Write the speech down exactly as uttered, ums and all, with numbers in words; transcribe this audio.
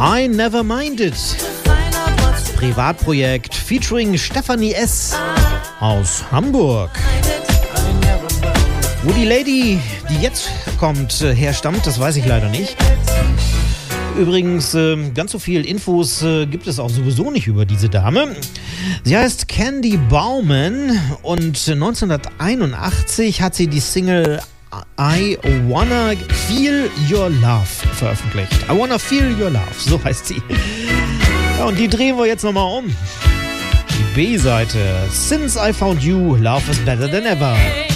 I Never Minded. Privatprojekt featuring Stefanie S. aus Hamburg. Wo die Lady, die jetzt kommt, herstammt, das weiß ich leider nicht. Übrigens, äh, ganz so viel Infos äh, gibt es auch sowieso nicht über diese Dame. Sie heißt Candy Bauman und neunzehnhunderteinundachtzig hat sie die Single I Wanna Feel Your Love veröffentlicht. I Wanna Feel Your Love, so heißt sie. Ja, und die drehen wir jetzt nochmal um. Die B-Seite. Since I Found You, Love is Better Than Ever.